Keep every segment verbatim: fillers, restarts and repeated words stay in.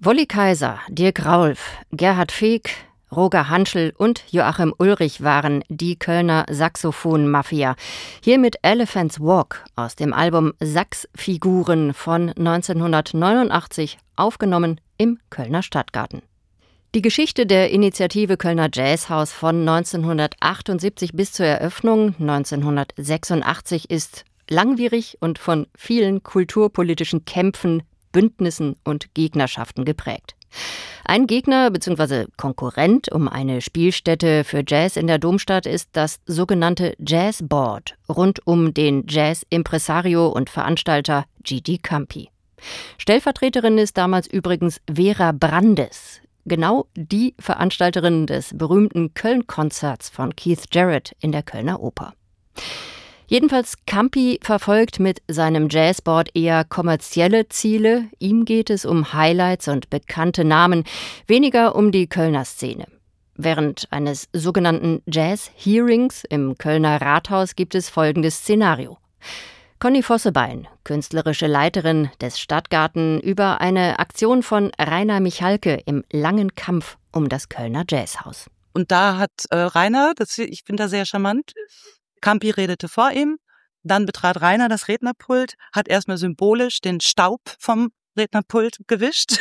Wolli Kaiser, Dirk Raulf, Gerhard Feek, Roger Hanschel und Joachim Ulrich waren die Kölner Saxophon-Mafia. Hier mit Elephant's Walk aus dem Album Saxfiguren von neunzehnhundertneunundachtzig, aufgenommen im Kölner Stadtgarten. Die Geschichte der Initiative Kölner Jazzhaus von neunzehnhundertachtundsiebzig bis zur Eröffnung neunzehnhundertsechsundachtzig ist langwierig und von vielen kulturpolitischen Kämpfen, Bündnissen und Gegnerschaften geprägt. Ein Gegner bzw. Konkurrent um eine Spielstätte für Jazz in der Domstadt ist das sogenannte Jazz Board rund um den Jazz-Impresario und Veranstalter Gigi Campi. Stellvertreterin ist damals übrigens Vera Brandes, genau die Veranstalterin des berühmten Köln-Konzerts von Keith Jarrett in der Kölner Oper. Jedenfalls Campi verfolgt mit seinem Jazzboard eher kommerzielle Ziele. Ihm geht es um Highlights und bekannte Namen, weniger um die Kölner Szene. Während eines sogenannten Jazz-Hearings im Kölner Rathaus gibt es folgendes Szenario. Conny Vossebein, künstlerische Leiterin des Stadtgarten, über eine Aktion von Rainer Michalke im langen Kampf um das Kölner Jazzhaus. Und da hat äh, Rainer, das, ich finde das sehr charmant, Campi redete vor ihm, dann betrat Rainer das Rednerpult, hat erstmal symbolisch den Staub vom Rednerpult gewischt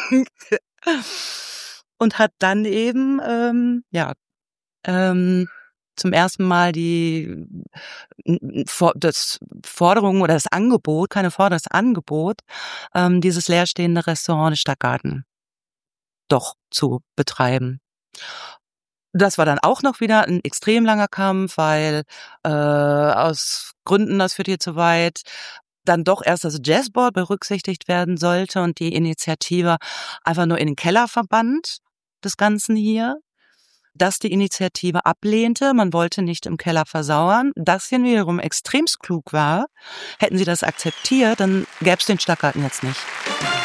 und hat dann eben ähm, ja ähm, zum ersten Mal die das Forderung oder das Angebot, keine Forderung, das Angebot, ähm, dieses leerstehende Restaurant des Stadtgarten doch zu betreiben. Das war dann auch noch wieder ein extrem langer Kampf, weil äh, aus Gründen, das führt hier zu weit, dann doch erst das Jazzboard berücksichtigt werden sollte und die Initiative einfach nur in den Keller verbannt, des Ganzen hier. Dass die Initiative ablehnte, man wollte nicht im Keller versauern, das hier wiederum extremst klug war. Hätten sie das akzeptiert, dann gäbe es den Stadtgarten jetzt nicht.